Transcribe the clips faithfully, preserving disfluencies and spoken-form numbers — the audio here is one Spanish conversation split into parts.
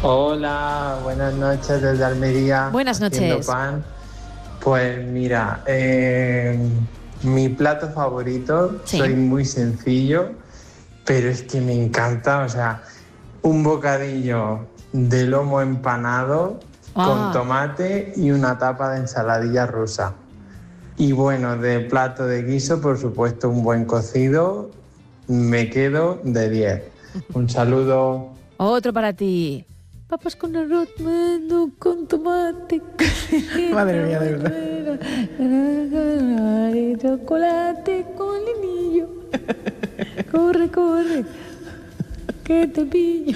Hola, buenas noches desde Almería. Buenas noches. Pan. Pues mira, eh, mi plato favorito, sí. soy muy sencillo, pero es que me encanta, o sea, un bocadillo de lomo empanado ah. con tomate y una tapa de ensaladilla rusa. Y bueno, de plato de guiso, por supuesto, un buen cocido, me quedo de diez. Un saludo. Otro para ti. Papas con arroz, mano, con tomate. Madre mía, de verdad. Chocolate con linillo. Corre, corre, que te pillo.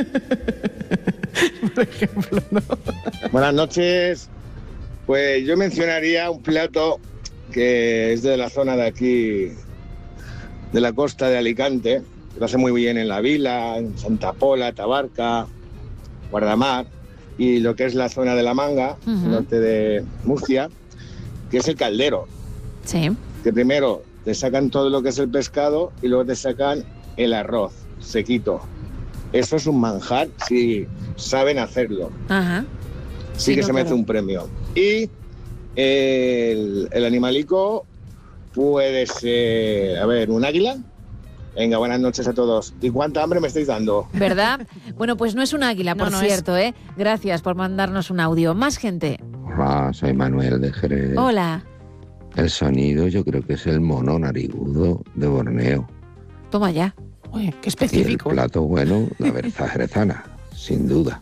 Por ejemplo, ¿no? Buenas noches. Pues yo mencionaría un plato que es de la zona de aquí, de la costa de Alicante. Lo hace muy bien en La Vila, en Santa Pola, Tabarca, Guardamar, y lo que es la zona de La Manga, uh-huh. norte de Murcia, que es el caldero. Sí. Que primero te sacan todo lo que es el pescado y luego te sacan el arroz sequito. Eso es un manjar si saben hacerlo. Ajá. Sí, sí que no, se merece claro. un premio. Y el, el animalico puede ser, a ver, un águila. Venga, buenas noches a todos. ¿Y cuánta hambre me estáis dando? ¿Verdad? Bueno, pues no es un águila, por no, no cierto, es... ¿eh? Gracias por mandarnos un audio. Más gente. Hola, soy Manuel de Jerez. Hola. El sonido yo creo que es el mono narigudo de Borneo. Toma ya. Uy, qué específico. Y el plato bueno, la berza jerezana, sin duda.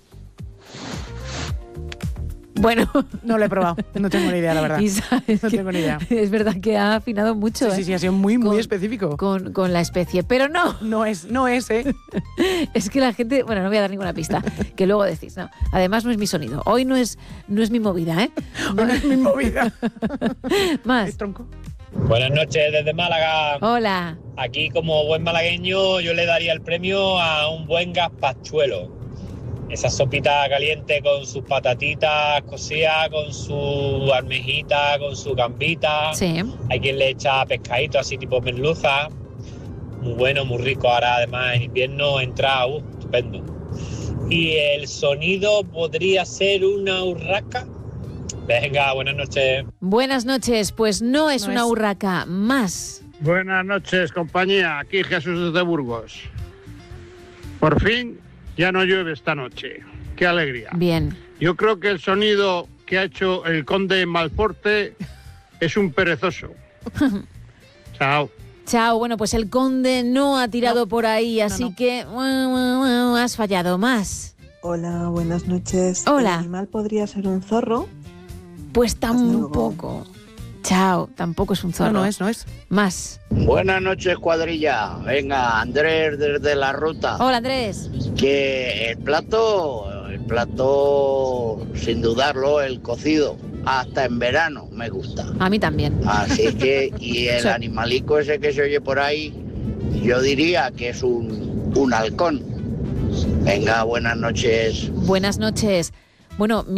Bueno, no lo he probado, no tengo ni idea, la verdad. Isa, es no que, tengo ni idea. Es verdad que ha afinado mucho. Sí, ¿eh? sí, sí, ha sido muy, muy con, específico. Con, con la especie, pero no. No es, no es, ¿eh? Es que la gente, bueno, no voy a dar ninguna pista, que luego decís, no. Además no es mi sonido, hoy no es, no es mi movida, ¿eh? No, no es mi movida. Más. ¿Es tronco? Buenas noches desde Málaga. Hola. Aquí como buen malagueño yo le daría el premio a un buen gazpachuelo. Esa sopita caliente con sus patatitas cocidas, con su almejita, con su gambita. Sí. Hay quien le echa pescadito así tipo merluza. Muy bueno, muy rico. Ahora además en invierno entra, uh, estupendo. Y el sonido podría ser una urraca. Venga, buenas noches. Buenas noches, pues no es no una es. urraca, más. Buenas noches, compañía. Aquí Jesús desde Burgos. Por fin ya no llueve esta noche. ¡Qué alegría! Bien. Yo creo que el sonido que ha hecho el conde Malforte es un perezoso. Chao. Chao. Bueno, pues el conde no ha tirado no. por ahí, así no, no. que uh, uh, has fallado. Más. Hola, buenas noches. Hola. ¿El animal podría ser un zorro? Pues tampoco. Chao, tampoco es un zorro. No, no es, no es. Más. Buenas noches, cuadrilla. Venga, Andrés desde La Ruta. Hola, Andrés. Que el plato, el plato, sin dudarlo, el cocido. Hasta en verano me gusta. A mí también. Así que, y el sí. animalico ese que se oye por ahí, yo diría que es un, un halcón. Venga, buenas noches. Buenas noches. Bueno,